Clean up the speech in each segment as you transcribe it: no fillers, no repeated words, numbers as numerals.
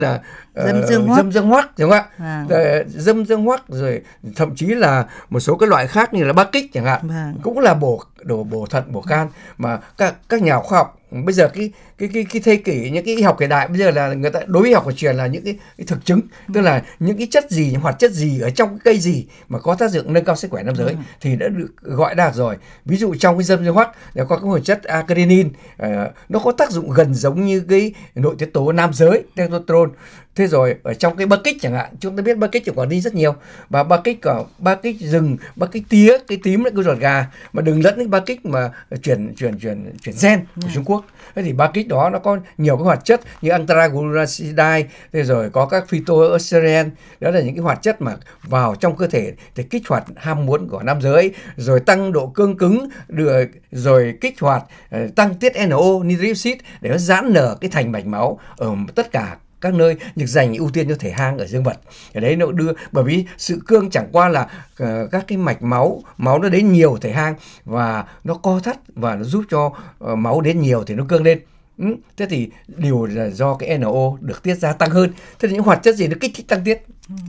là Dâm dương hoắc đúng không ạ? Dâm dương hoắc, rồi thậm chí là một số cái loại khác như là ba kích chẳng hạn, cũng là bổ thận, bổ can. Mà các nhà khoa học bây giờ cái thế kỷ, những cái y học hiện đại bây giờ là người ta đối với y học cổ truyền là những cái thực chứng, tức là những cái chất gì, những hoạt chất gì ở trong cái cây gì mà có tác dụng nâng cao sức khỏe nam giới thì đã được gọi ra rồi. Ví dụ trong cái dâm dương hoắc có cái hoạt chất arginine, nó có tác dụng gần giống như cái nội tiết tố nam giới testosterone. Thế rồi ở trong cái ba kích chẳng hạn, chúng ta biết ba kích còn đi rất nhiều, và ba kích rừng, ba kích tía, cái tím là cái ruột gà, mà đừng lẫn cái ba kích mà chuyển gen của Trung Quốc. Thế thì ba kích đó nó có nhiều cái hoạt chất như antraglucoside, thế rồi có các phytoestrogen, đó là những cái hoạt chất mà vào trong cơ thể để kích hoạt ham muốn của nam giới, rồi tăng độ cương cứng, rồi kích hoạt tăng tiết NO, nitric oxide, để nó giãn nở cái thành mạch máu ở tất cả các nơi, được dành ưu tiên cho thể hang ở dương vật. Ở đấy nó đưa, bởi vì sự cương chẳng qua là các cái mạch máu nó đến nhiều thể hang và nó co thắt và nó giúp cho máu đến nhiều thì nó cương lên. Thế thì điều là do cái NO được tiết ra tăng hơn. Thế thì những hoạt chất gì nó kích thích tăng tiết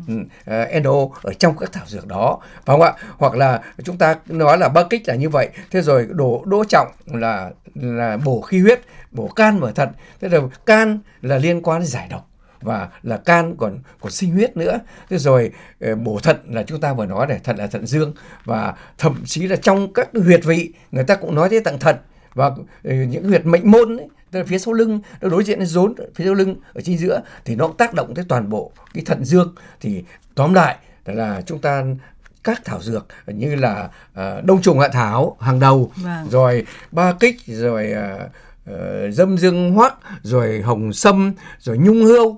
NO ở trong các thảo dược đó, phải không ạ? Hoặc là chúng ta nói là ba kích là như vậy. Thế rồi đỗ trọng là bổ khí huyết, bổ can và thận. Thế là can là liên quan đến giải độc, và là can còn sinh huyết nữa. Thế rồi bổ thận là chúng ta vừa nói này, thận là thận dương, và thậm chí là trong các huyệt vị người ta cũng nói tới tặng thận, và những huyệt mệnh môn ấy, tức là phía sau lưng, nó đối diện với rốn phía sau lưng ở chính giữa, thì nó cũng tác động tới toàn bộ cái thận dương. Thì tóm lại là chúng ta các thảo dược như là đông trùng hạ thảo hàng đầu, rồi ba kích, rồi dâm dương hoắc, rồi hồng sâm, rồi nhung hươu,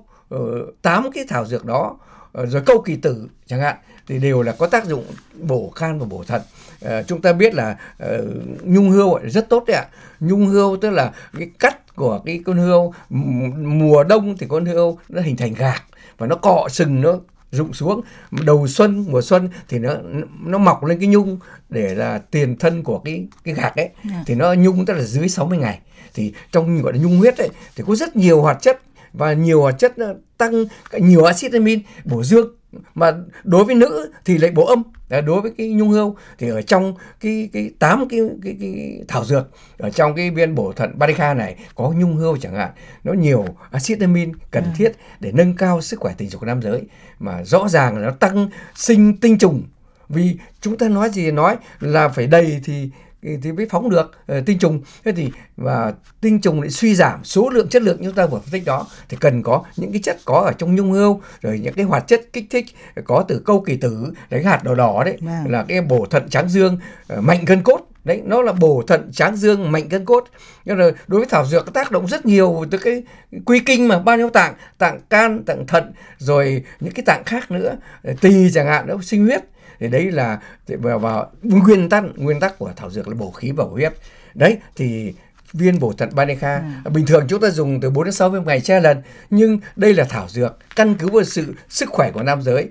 8 cái thảo dược đó, rồi câu kỳ tử chẳng hạn, thì đều là có tác dụng bổ can và bổ thận. Chúng ta biết là nhung hươu rất tốt đấy ạ. Nhung hươu tức là cái cắt của cái con hươu, mùa đông thì con hươu nó hình thành gạc và nó cọ sừng, nó rụng xuống. Đầu xuân, mùa xuân thì nó mọc lên cái nhung để là tiền thân của cái gạc ấy. Thì nó nhung tức là dưới 60 ngày. Thì trong gọi là nhung huyết ấy thì có rất nhiều hoạt chất, và nhiều hoạt chất tăng nhiều axit amin bổ dương, mà đối với nữ thì lại bổ âm. Đối với cái nhung hươu thì ở trong cái 8 cái thảo dược, ở trong cái viên bổ thận Barica này có nhung hươu chẳng hạn, nó nhiều axit amin cần thiết để nâng cao sức khỏe tình dục của nam giới, mà rõ ràng là nó tăng sinh tinh trùng. Vì chúng ta nói gì nói là phải đầy thì mới phóng được tinh trùng. Thế thì và tinh trùng lại suy giảm số lượng chất lượng như chúng ta vừa phân tích đó, thì cần có những cái chất có ở trong nhung hươu, rồi những cái hoạt chất kích thích có từ câu kỳ tử, cái hạt đỏ đỏ đấy là cái bổ thận tráng dương, mạnh gân cốt. Đấy, nó là bổ thận tráng dương, mạnh gân cốt. Nhưng rồi đối với thảo dược tác động rất nhiều từ cái quy kinh mà bao nhiêu tạng can, tạng thận, rồi những cái tạng khác nữa, tỳ chẳng hạn, nó sinh huyết. Thì đấy là vào nguyên tắc của thảo dược là bổ khí và bổ huyết. Đấy thì viên bổ thận Barica bình thường chúng ta dùng từ 4 đến 6 viên ngày che lần, nhưng đây là thảo dược căn cứ vào sự sức khỏe của nam giới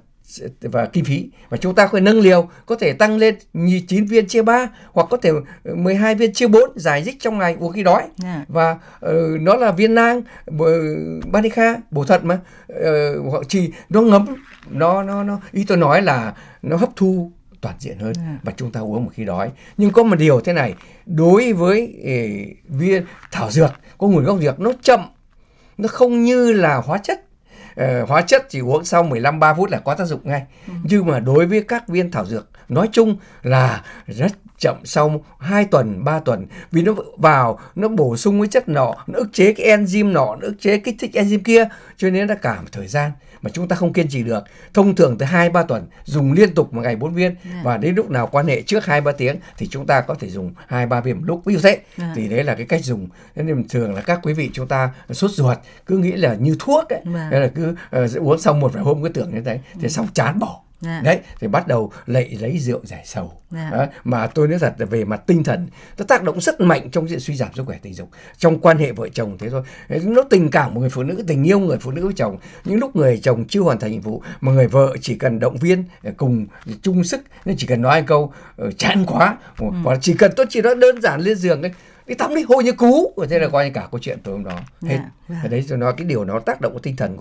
và kinh phí, và chúng ta có thể nâng liều, có thể tăng lên 9 viên chia 3, hoặc có thể 12 viên chia 4 giải dích trong ngày uống khi đói. Và nó là viên nang Barica bổ thận mà, hoặc chỉ nó ngấm, nó ý tôi nói là nó hấp thu toàn diện hơn và chúng ta uống một khi đói. Nhưng có một điều thế này, đối với viên thảo dược có nguồn gốc dược, nó chậm, nó không như là hóa chất. Hóa chất chỉ uống sau 15-3 phút là có tác dụng ngay. Nhưng mà đối với các viên thảo dược nói chung là rất chậm, sau 2 tuần, 3 tuần. Vì nó vào, nó bổ sung cái chất nọ, nó ức chế cái enzyme nọ, nó ức chế kích thích enzyme kia, cho nên là cả một thời gian mà chúng ta không kiên trì được. Thông thường từ 2-3 tuần dùng liên tục một ngày 4 viên, và đến lúc nào quan hệ trước 2-3 tiếng thì chúng ta có thể dùng 2-3 viên một lúc, ví dụ thế. Thì đấy là cái cách dùng. Nên thường là các quý vị chúng ta sốt ruột cứ nghĩ là như thuốc ấy, nên là cứ uống xong một vài hôm cứ tưởng như thế, thì xong chán bỏ. Đấy, thì bắt đầu lấy rượu giải sầu. Đó, mà tôi nói thật là về mặt tinh thần nó tác động rất mạnh trong chuyện suy giảm sức khỏe tình dục trong quan hệ vợ chồng. Thế thôi, nó tình cảm của người phụ nữ, tình yêu người phụ nữ với chồng, những lúc người chồng chưa hoàn thành nhiệm vụ mà người vợ chỉ cần động viên cùng chung sức, nên chỉ cần nói một câu chán quá, hoặc chỉ cần tôi chỉ nói đơn giản lên giường ấy, đi tắm đi hôi như cú, thế là coi như cả câu chuyện tối hôm đó hết. Đấy, tôi nói cái điều nó tác động của tinh thần